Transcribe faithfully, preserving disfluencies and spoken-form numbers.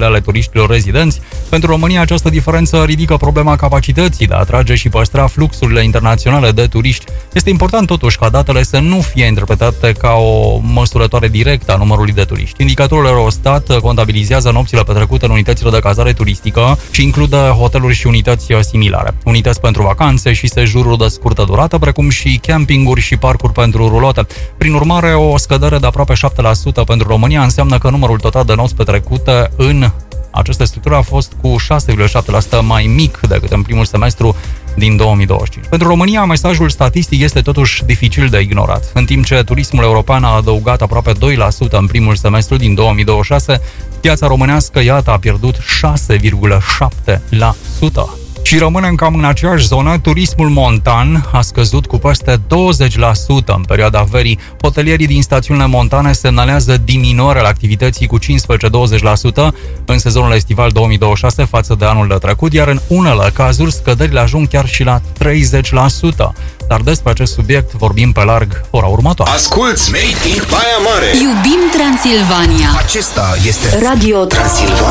cele ale turiștilor rezidenți. Pentru România, această diferență ridică problema capacității de a atrage și păstra fluxurile internaționale de turiști. Este important totuși ca datele să nu fie interpretate ca o măsurătoare directă a numărului de turiști. Indicatorul Eurostat contabilizează nopțile petrecute în unitățile de cazare turistică și include hoteluri și unități similare. Unități pentru vacanțe și sejururi de scurtă durată, precum și campinguri și parcuri pentru rulote. Prin urmare, o scădere de aproape șapte la sută pentru România înseamnă că numărul total de nopți petrecute în aceste structuri a fost cu șase virgulă șapte la sută mai mic decât în primul semestru din două mii douăzeci și cinci. Pentru România, mesajul statistic este totuși dificil de ignorat. În timp ce turismul european a adăugat aproape doi la sută în primul semestru din două mii douăzeci și șase, piața românească, iată, a pierdut șase virgulă șapte la sută. Și rămânem cam în aceeași zonă. Turismul montan a scăzut cu peste douăzeci la sută în perioada verii. Hotelierii din stațiunile montane semnalează diminuarea activității cu cincisprezece la douăzeci la sută în sezonul estival două mii douăzeci și șase față de anul de trecut, iar în unele cazuri scăderile ajung chiar și la treizeci la sută. Dar despre acest subiect vorbim pe larg ora următoare. Asculți Made in Baia Mare. Iubim Transilvania. Acesta este Radio Transilvania.